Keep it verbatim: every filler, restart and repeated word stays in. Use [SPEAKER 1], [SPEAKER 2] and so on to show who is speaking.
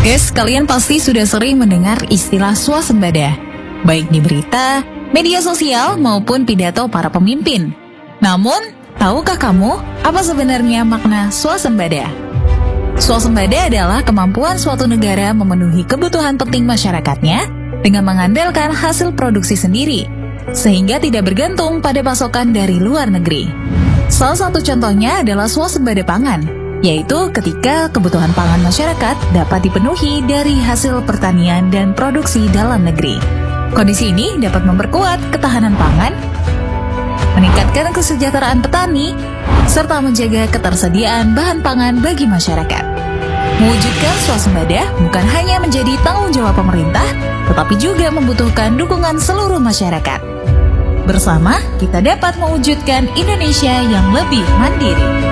[SPEAKER 1] Guys, kalian pasti sudah sering mendengar istilah swasembada, baik di berita, media sosial, maupun pidato para pemimpin. Namun, tahukah kamu apa sebenarnya makna swasembada? Swasembada adalah kemampuan suatu negara memenuhi kebutuhan penting masyarakatnya dengan mengandalkan hasil produksi sendiri, sehingga tidak bergantung pada pasokan dari luar negeri. Salah satu contohnya adalah swasembada pangan, yaitu ketika kebutuhan pangan masyarakat dapat dipenuhi dari hasil pertanian dan produksi dalam negeri. Kondisi ini dapat memperkuat ketahanan pangan, meningkatkan kesejahteraan petani, serta menjaga ketersediaan bahan pangan bagi masyarakat. Mewujudkan swasembada bukan hanya menjadi tanggung jawab pemerintah, tetapi juga membutuhkan dukungan seluruh masyarakat. Bersama, kita dapat mewujudkan Indonesia yang lebih mandiri.